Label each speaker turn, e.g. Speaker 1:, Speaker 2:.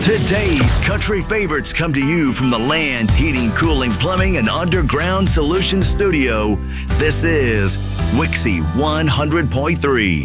Speaker 1: Today's country favorites come to you from the Land's Heating, Cooling, Plumbing, and Underground Solutions Studio. This is Wixie 100.3.